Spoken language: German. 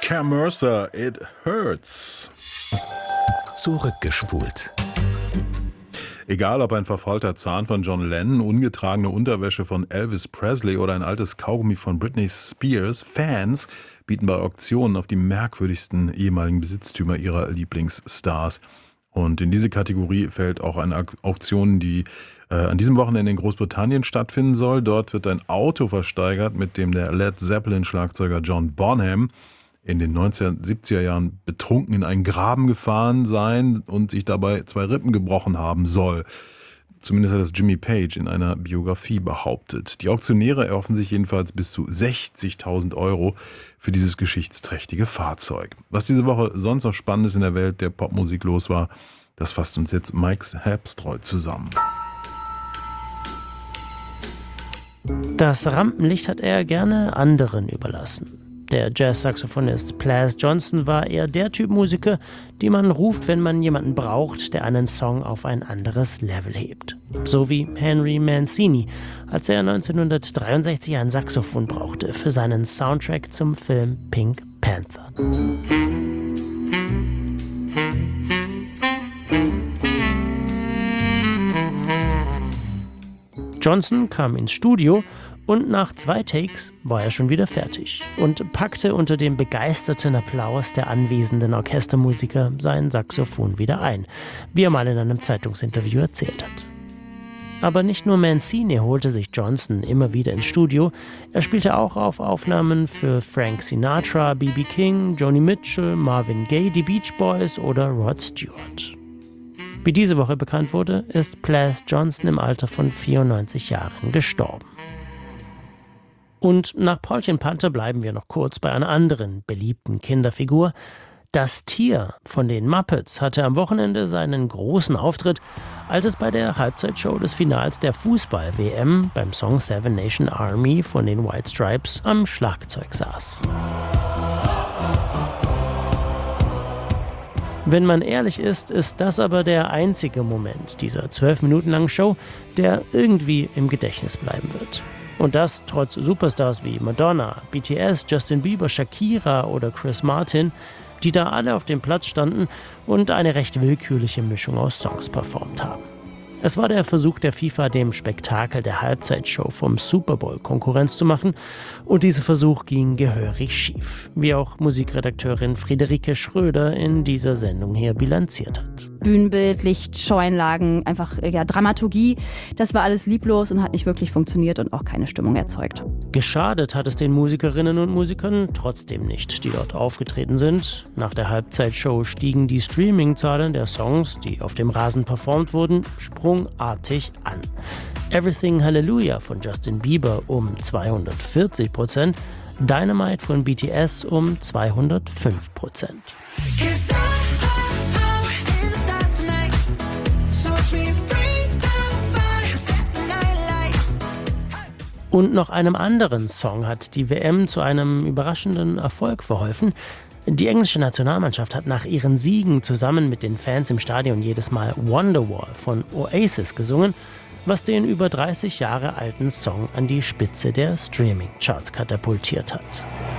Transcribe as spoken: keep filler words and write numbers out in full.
Cam Mercer, It Hurts. Zurückgespult. Egal ob ein verfaulter Zahn von John Lennon, ungetragene Unterwäsche von Elvis Presley oder ein altes Kaugummi von Britney Spears, Fans bieten bei Auktionen auf die merkwürdigsten ehemaligen Besitztümer ihrer Lieblingsstars. Und in diese Kategorie fällt auch eine Auktion, die äh, an diesem Wochenende in Großbritannien stattfinden soll. Dort wird ein Auto versteigert, mit dem der Led Zeppelin-Schlagzeuger John Bonham in den neunzehnhundertsiebziger Jahren betrunken in einen Graben gefahren sein und sich dabei zwei Rippen gebrochen haben soll. Zumindest hat das Jimmy Page in einer Biografie behauptet. Die Auktionäre erhoffen sich jedenfalls bis zu sechzigtausend Euro für dieses geschichtsträchtige Fahrzeug. Was diese Woche sonst noch Spannendes in der Welt der Popmusik los war, das fasst uns jetzt Mike Herbstreu zusammen. Das Rampenlicht hat er gerne anderen überlassen. Der Jazz-Saxophonist Plas Johnson war eher der Typ Musiker, den man ruft, wenn man jemanden braucht, der einen Song auf ein anderes Level hebt. So wie Henry Mancini, als er neunzehnhundertdreiundsechzig ein Saxophon brauchte für seinen Soundtrack zum Film Pink Panther. Johnson kam ins Studio und nach zwei Takes war er schon wieder fertig und packte unter dem begeisterten Applaus der anwesenden Orchestermusiker sein Saxophon wieder ein, wie er mal in einem Zeitungsinterview erzählt hat. Aber nicht nur Mancini holte sich Johnson immer wieder ins Studio, er spielte auch auf Aufnahmen für Frank Sinatra, B B King, Joni Mitchell, Marvin Gaye, die Beach Boys oder Rod Stewart. Wie diese Woche bekannt wurde, ist Plas Johnson im Alter von vierundneunzig Jahren gestorben. Und nach Paulchen Panther bleiben wir noch kurz bei einer anderen beliebten Kinderfigur. Das Tier von den Muppets hatte am Wochenende seinen großen Auftritt, als es bei der Halbzeitshow des Finals der Fußball-W M beim Song Seven Nation Army von den White Stripes am Schlagzeug saß. Wenn man ehrlich ist, ist das aber der einzige Moment dieser zwölf Minuten langen Show, der irgendwie im Gedächtnis bleiben wird. Und das trotz Superstars wie Madonna, B T S, Justin Bieber, Shakira oder Chris Martin, die da alle auf dem Platz standen und eine recht willkürliche Mischung aus Songs performt haben. Es war der Versuch der FIFA, dem Spektakel der Halbzeitshow vom Super Bowl Konkurrenz zu machen, und dieser Versuch ging gehörig schief, wie auch Musikredakteurin Friederike Schröder in dieser Sendung hier bilanziert hat. Bühnenbild, Licht, Showeinlagen, einfach ja, Dramaturgie, das war alles lieblos und hat nicht wirklich funktioniert und auch keine Stimmung erzeugt. Geschadet hat es den Musikerinnen und Musikern trotzdem nicht, die dort aufgetreten sind. Nach der Halbzeitshow stiegen die Streaming-Zahlen der Songs, die auf dem Rasen performt wurden, sprungartig an. Everything Hallelujah von Justin Bieber um zweihundertvierzig Prozent, Dynamite von B T S um zweihundertfünf Prozent. Und noch einem anderen Song hat die W M zu einem überraschenden Erfolg verholfen. Die englische Nationalmannschaft hat nach ihren Siegen zusammen mit den Fans im Stadion jedes Mal Wonderwall von Oasis gesungen, was den über dreißig Jahre alten Song an die Spitze der Streaming-Charts katapultiert hat.